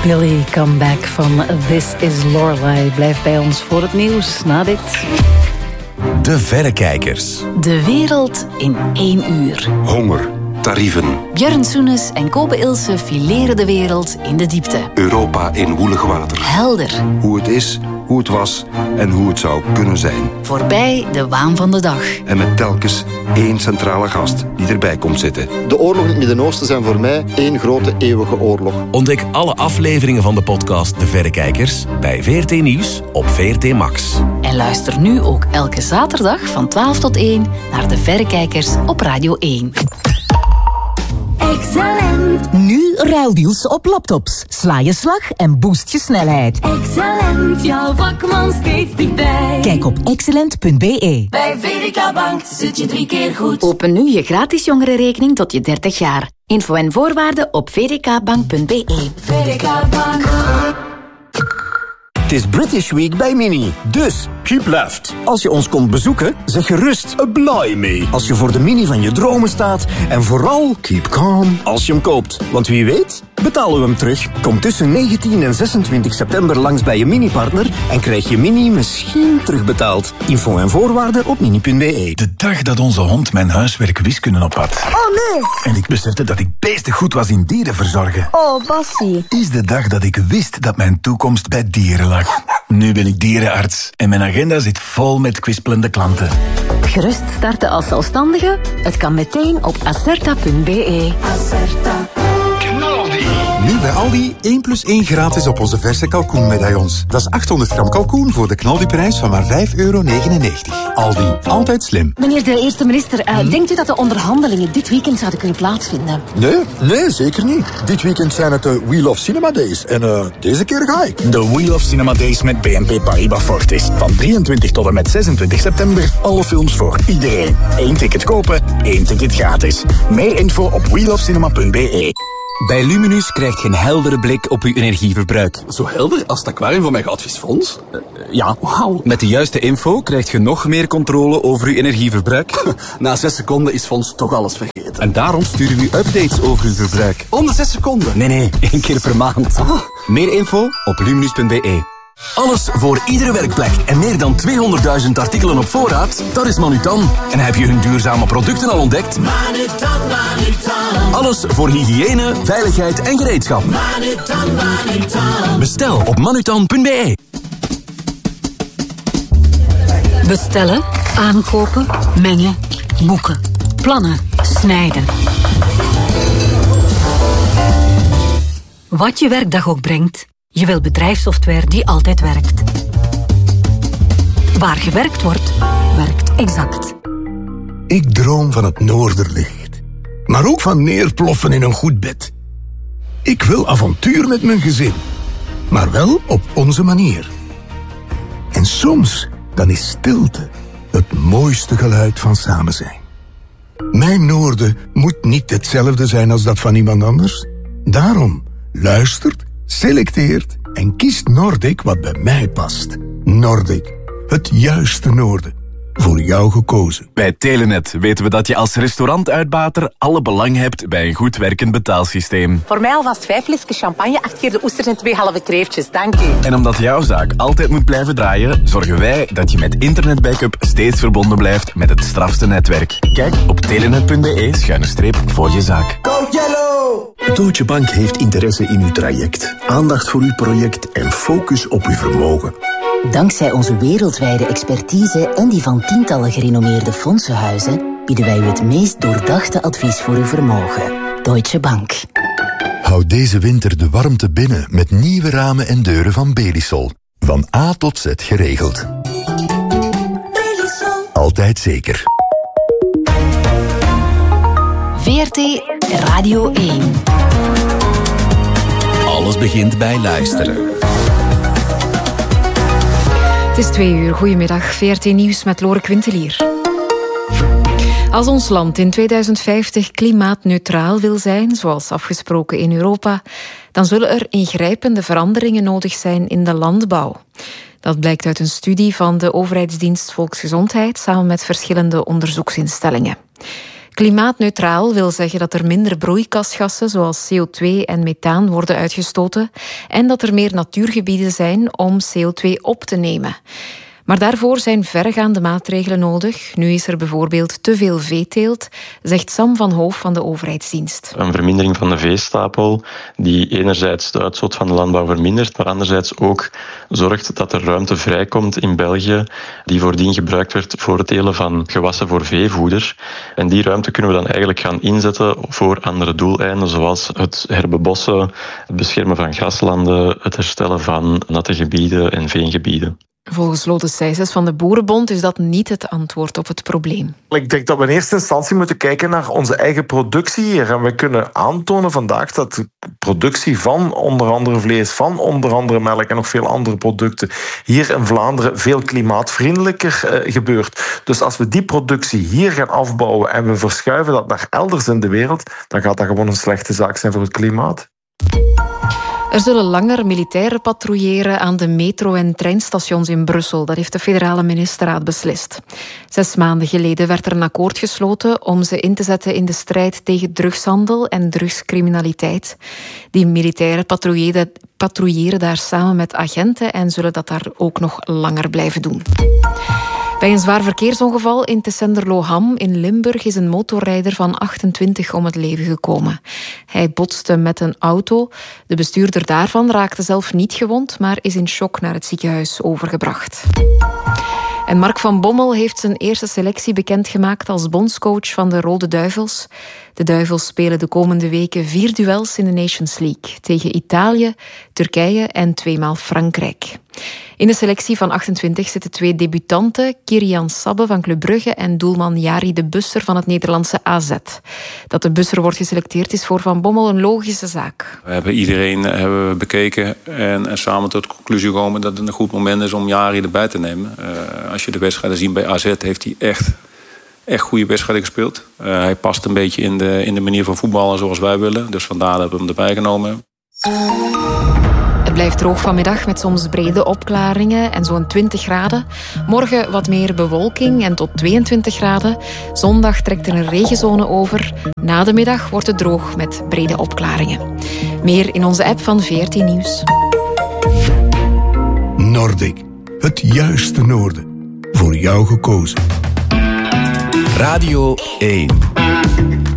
Billy, come back van This is Lorelei. Blijf bij ons voor het nieuws na dit. De Verrekijkers. De wereld in 1 uur. Honger, tarieven. Björn Soenes en Kobe Ilse fileren de wereld in de diepte. Europa in woelig water. Helder. Hoe het is, hoe het was en hoe het zou kunnen zijn. Voorbij de waan van de dag. En met telkens 1 centrale gast die erbij komt zitten. De oorlogen in het Midden-Oosten zijn voor mij 1 grote eeuwige oorlog. Ontdek alle afleveringen van de podcast De Verrekijkers bij VRT Nieuws op VRT Max. En luister nu ook elke zaterdag van 12 tot 1 naar De Verrekijkers op Radio 1. Excellent. Nu ruildeals op laptops. Sla je slag en boost je snelheid. Excellent, jouw vakman steeds dichtbij. Kijk op excellent.be. Bij VDK Bank zit je 3 keer goed. Open nu je gratis jongerenrekening tot je 30 jaar. Info en voorwaarden op vdkbank.be. VDK Bank. Het is British Week bij Mini. Dus, keep left. Als je ons komt bezoeken, zeg gerust blij mee. Als je voor de Mini van je dromen staat. En vooral, keep calm als je hem koopt. Want wie weet, betalen we hem terug. Kom tussen 19 en 26 september langs bij je Mini-partner en krijg je Mini misschien terugbetaald. Info en voorwaarden op mini.be. De dag dat onze hond mijn huiswerk wiskunde op had. Oh nee! En ik besefte dat ik beestig goed was in dierenverzorgen. Oh, Bassie. Is de dag dat ik wist dat mijn toekomst bij dieren lag. Nu ben ik dierenarts en mijn agenda zit vol met kwispelende klanten. Gerust starten als zelfstandige? Het kan meteen op acerta.be. Acerta. Nu bij Aldi 1+1 gratis op onze verse kalkoenmedaillons. Dat is 800 gram kalkoen voor de knaldiprijs van maar €5,99. Aldi, altijd slim. Meneer de eerste minister, denkt u dat de onderhandelingen dit weekend zouden kunnen plaatsvinden? Nee, zeker niet. Dit weekend zijn het de Wheel of Cinema Days. En deze keer ga ik. De Wheel of Cinema Days met BNP Paribas Fortis. Van 23 tot en met 26 september. Alle films voor iedereen. 1 ticket kopen, 1 ticket gratis. Meer info op wheelofcinema.be. Bij Luminus krijgt je een heldere blik op uw energieverbruik. Zo helder als het aquarium van mijn goudvisfonds? Ja. Wauw. Met de juiste info krijg je nog meer controle over uw energieverbruik. Na 6 seconden is Fons toch alles vergeten. En daarom sturen we u updates over uw verbruik. Om de 6 seconden? Nee, 1 keer per maand. Meer info op luminus.be. Alles voor iedere werkplek en meer dan 200.000 artikelen op voorraad, dat is Manutan. En heb je hun duurzame producten al ontdekt? Manutan. Alles voor hygiëne, veiligheid en gereedschap. Manutan. Bestel op manutan.be. Bestellen, aankopen, mengen, boeken, plannen, snijden. Wat je werkdag ook brengt, je wil bedrijfssoftware die altijd werkt. Waar gewerkt wordt, werkt Exact. Ik droom van het noorderlicht. Maar ook van neerploffen in een goed bed. Ik wil avontuur met mijn gezin. Maar wel op onze manier. En soms, dan is stilte het mooiste geluid van samen zijn. Mijn noorden moet niet hetzelfde zijn als dat van iemand anders. Daarom luistert, selecteert en kiest Nordic wat bij mij past. Nordic, het juiste noorden. Voor jou gekozen. Bij Telenet weten we dat je als restaurantuitbater alle belang hebt bij een goed werkend betaalsysteem. Voor mij alvast 5 flesjes champagne, 8 keer de oesters en 2 halve kreeftjes. Dank u. En omdat jouw zaak altijd moet blijven draaien, zorgen wij dat je met internetbackup steeds verbonden blijft met het strafste netwerk. Kijk op telenet.be/streep voor je zaak. Go Yellow! Deutsche Bank heeft interesse in uw traject, aandacht voor uw project en focus op uw vermogen. Dankzij onze wereldwijde expertise en die van tientallen gerenommeerde fondsenhuizen bieden wij u het meest doordachte advies voor uw vermogen. Deutsche Bank. Houd deze winter de warmte binnen met nieuwe ramen en deuren van Belisol. Van A tot Z geregeld. Belisol. Altijd zeker. VRT Radio 1. Alles begint bij luisteren. Het is 2 uur. Goedemiddag. VRT Nieuws met Lore Quintelier. Als ons land in 2050 klimaatneutraal wil zijn, zoals afgesproken in Europa, dan zullen er ingrijpende veranderingen nodig zijn in de landbouw. Dat blijkt uit een studie van de Overheidsdienst Volksgezondheid samen met verschillende onderzoeksinstellingen. Klimaatneutraal wil zeggen dat er minder broeikasgassen zoals CO2 en methaan worden uitgestoten en dat er meer natuurgebieden zijn om CO2 op te nemen. Maar daarvoor zijn verregaande maatregelen nodig. Nu is er bijvoorbeeld te veel veeteelt, zegt Sam van Hoof van de overheidsdienst. Een vermindering van de veestapel die enerzijds de uitstoot van de landbouw vermindert, maar anderzijds ook zorgt dat er ruimte vrijkomt in België die voordien gebruikt werd voor het telen van gewassen voor veevoeder. En die ruimte kunnen we dan eigenlijk gaan inzetten voor andere doeleinden, zoals het herbebossen, het beschermen van graslanden, het herstellen van natte gebieden en veengebieden. Volgens Lode Sijsens van de Boerenbond is dat niet het antwoord op het probleem. Ik denk dat we in eerste instantie moeten kijken naar onze eigen productie hier. En we kunnen aantonen vandaag dat de productie van onder andere vlees, van onder andere melk en nog veel andere producten hier in Vlaanderen veel klimaatvriendelijker gebeurt. Dus als we die productie hier gaan afbouwen en we verschuiven dat naar elders in de wereld, dan gaat dat gewoon een slechte zaak zijn voor het klimaat. Er zullen langer militairen patrouilleren aan de metro- en treinstations in Brussel. Dat heeft de federale ministerraad beslist. 6 maanden geleden werd er een akkoord gesloten om ze in te zetten in de strijd tegen drugshandel en drugscriminaliteit. Die militairen patrouilleren daar samen met agenten en zullen dat daar ook nog langer blijven doen. Bij een zwaar verkeersongeval in Tessenderlo-Ham in Limburg is een motorrijder van 28 om het leven gekomen. Hij botste met een auto. De bestuurder daarvan raakte zelf niet gewond, maar is in shock naar het ziekenhuis overgebracht. En Mark van Bommel heeft zijn eerste selectie bekendgemaakt als bondscoach van de Rode Duivels. De Duivels spelen de komende weken 4 duels in de Nations League. Tegen Italië, Turkije en 2-maal Frankrijk. In de selectie van 28 zitten 2 debutanten, Kirian Sabbe van Club Brugge en doelman Jari de Busser van het Nederlandse AZ. Dat de Busser wordt geselecteerd is voor Van Bommel een logische zaak. We hebben iedereen bekeken en samen tot de conclusie gekomen dat het een goed moment is om Jari erbij te nemen. Als je de wedstrijden ziet bij AZ heeft hij echt goede wedstrijden gespeeld. Hij past een beetje in de manier van voetballen zoals wij willen. Dus vandaar dat we hem erbij genomen. Het blijft droog vanmiddag met soms brede opklaringen en zo'n 20 graden. Morgen wat meer bewolking en tot 22 graden. Zondag trekt er een regenzone over. Na de middag wordt het droog met brede opklaringen. Meer in onze app van VRT Nieuws. Nordic, het juiste noorden. Voor jou gekozen. Radio 1.